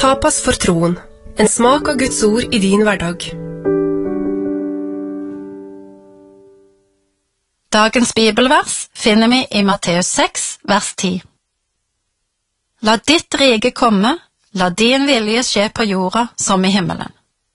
Tapas for troen. En smak av Guds ord i din hverdag. Dagens bibelvers finner vi i Matteus 6, vers 10. La ditt rike komme, la din vilje skje på jorda som i himmelen.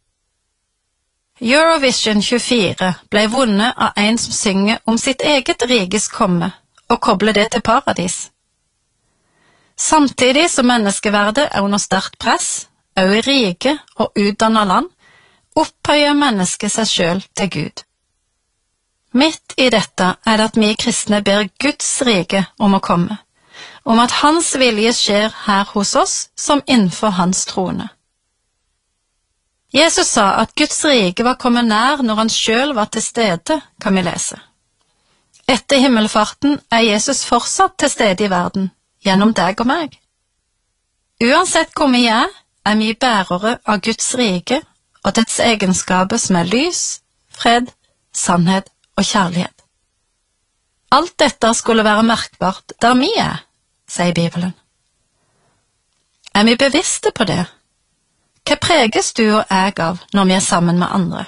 Eurovision 24 ble vunnet av en som synger om sitt eget rikes komme og kobler det til paradis. Samtidig som menneskeverdet er under sterkt press, også i rike og utdannet land, opphøyer mennesket seg selv til Gud. Midt i dette er det at vi kristne ber Guds rike om å komme, om at hans vilje skjer her hos oss som innenfor hans trone. Jesus sa at Guds rike var kommet nær når han selv var til stede, kan vi lese. Etter himmelfarten er Jesus fortsatt til stede i verden, gjennom deg og meg. Uansett hvor vi er vi bærere av Guds rike og dets egenskaper som er lys, fred, sannhet og kjærlighet. Alt dette skulle være merkbart der vi er, sier Bibelen. Er vi bevisste på det? Hva preges du og jeg av når vi er sammen med andre?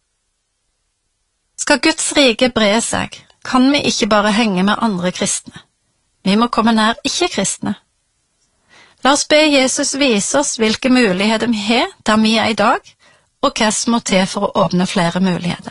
Skal Guds rike bre seg, kan vi ikke bare henge med andre kristne. Vi må komme nær ikke-kristne. La oss be Jesus vise oss hvilke muligheter vi har der vi er i dag, og hva som må til for å åpne flere muligheter.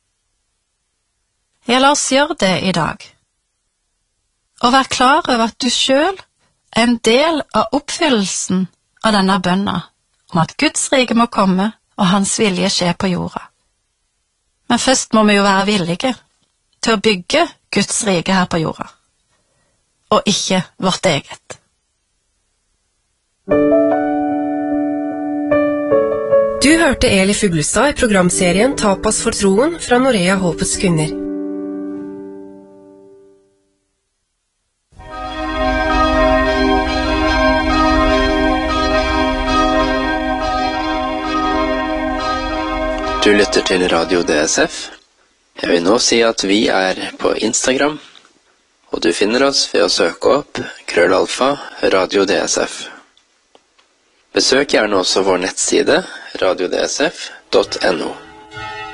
Ja, la oss gjøre det i dag. Og vær klar over at du selv er en del av oppfyllelsen av denne bønna, om at Guds rike må komme og hans vilje skje på jorda. Men først må vi jo være villige til å bygge Guds rike her på jorda, og ikke vårt eget. Du hørte Eli Fuglestad i programserien Tapas for troen fra Norea Håpets Kvinner. Du lytter til Radio DSF. Jeg vil nå si at vi er på Instagram, og du finner oss ved å søke opp !Radio DSF. Besøk gjerne også vår nettside radiodsf.no.